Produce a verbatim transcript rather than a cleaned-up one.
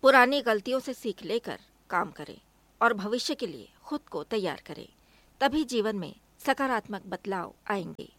पुरानी गलतियों से सीख लेकर काम करें और भविष्य के लिए खुद को तैयार करें। तभी जीवन में सकारात्मक बदलाव आएंगे।